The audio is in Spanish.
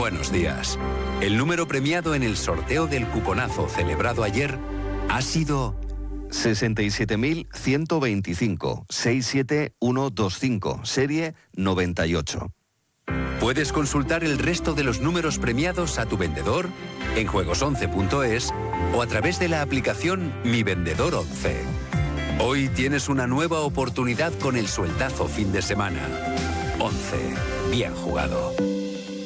Buenos días. El número premiado en el sorteo del cuponazo celebrado ayer ha sido 67.125, 67125, serie 98. Puedes consultar el resto de los números premiados a tu vendedor en juegos11.es o a través de la aplicación Mi Vendedor 11. Hoy tienes una nueva oportunidad con el sueldazo fin de semana. 11. Bien jugado.